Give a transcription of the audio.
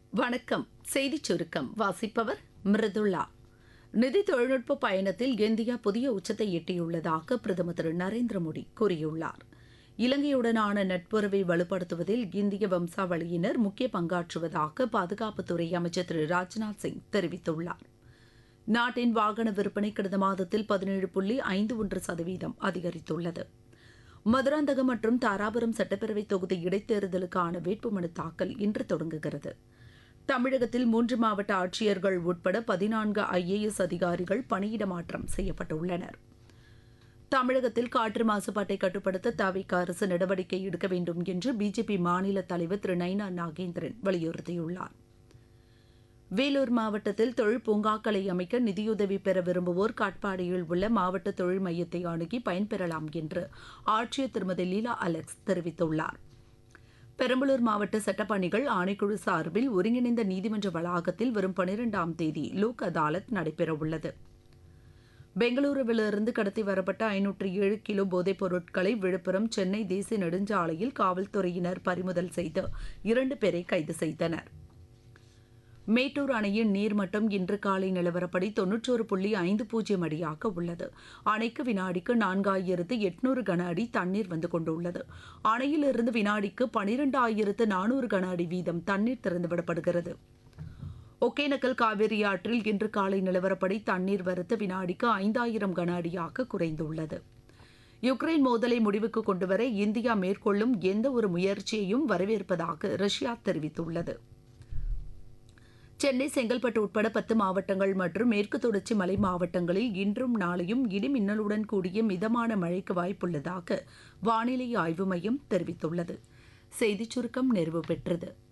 வணக்கம். செய்திச் சுருக்கம் வாசிப்பவர் மிருதுளா. நிதி தொழில்நுட்ப பயணத்தில் இந்தியா புதிய உச்சத்தை எட்டியுள்ளதாக பிரதமர் திரு நரேந்திர மோடி கூறியுள்ளார். இலங்கையுடனான நட்புறவை வலுப்படுத்துவதில் இந்திய வம்சாவளியினர் முக்கிய பங்காற்றுவதாக பாதுகாப்புத்துறை அமைச்சர் திரு ராஜ்நாத் சிங் தெரிவித்துள்ளார். நாட்டின் வாகன விற்பனை கடந்த மாதத்தில் 17.51% அதிகரித்துள்ளது. மதுராந்தகம் மற்றும் தாராபுரம் சட்டப்பேரவை தொகுதி இடைத்தேர்தலுக்கான வேட்புமனு தாக்கல் இன்று தொடங்குகிறது. தமிழகத்தில் 3 மாவட்ட ஆட்சியர்கள் உட்பட 14 IAS அதிகாரிகள் பணியிட மாற்றம் செய்யப்பட்டுள்ளனர். தமிழகத்தில் காற்று மாசுபாட்டை கட்டுப்படுத்த தவிக அரசு நடவடிக்கை எடுக்க வேண்டும் என்று பிஜேபி மாநில தலைவர் திரு நயினா நாகேந்திரன் வலியுறுத்தியுள்ளார். வேலூர் மாவட்டத்தில் தொழில் பூங்காக்களை அமைக்க நிதியுதவி பெற விரும்புவோர் காட்பாடியில் உள்ள மாவட்ட தொழில் மையத்தை அணுகி பயன்பெறலாம் என்று ஆட்சியர் திருமதி லீலா அலெக்ஸ் தெரிவித்துள்ளார். பெரம்பலூர் மாவட்ட சட்டப்பணிகள் ஆணைக்குழு சார்பில் ஒருங்கிணைந்த நீதிமன்ற வளாகத்தில் வரும் 12ஆம் தேதி லோக் அதாலத் நடைபெறவுள்ளது. பெங்களூருவிலிருந்து கடத்தி வரப்பட்ட 507 கிலோ போதைப் பொருட்களை விழுப்புரம் சென்னை தேசிய நெடுஞ்சாலையில் காவல்துறையினர் பறிமுதல் செய்து 2 பேரை கைது செய்தனர். மேட்டூர் அணையின் நீர்மட்டம் இன்று காலை நிலவரப்படி 91.50 அடியாக உள்ளது. அணைக்கு வினாடிக்கு 4800 கன அடி தண்ணீர் வந்து கொண்டுள்ளது. அணையிலிருந்து வினாடிக்கு 12400 கன அடி வீதம் தண்ணீர் திறந்துவிடப்படுகிறது. ஒகேனக்கல் காவிரி ஆற்றில் இன்று காலை நிலவரப்படி தண்ணீர் வரத்து வினாடிக்கு 5000 கன அடியாக குறைந்துள்ளது. யுக்ரைன் மோதலை முடிவுக்கு கொண்டுவர இந்தியா மேற்கொள்ளும் எந்த ஒரு முயற்சியையும் வரவேற்பதாக ரஷ்யா தெரிவித்துள்ளது. சென்னை, செங்கல்பட்டு உட்பட 10 மாவட்டங்கள் மற்றும் மேற்கு தொடர்ச்சி மலை மாவட்டங்களில் இன்றும் நாளையும் இடிமின்னலுடன் கூடிய மிதமான மழைக்கு வாய்ப்புள்ளதாக வானிலை ஆய்வு மையம் தெரிவித்துள்ளது. செய்திச் சுருக்கம் நிறைவு பெற்றது.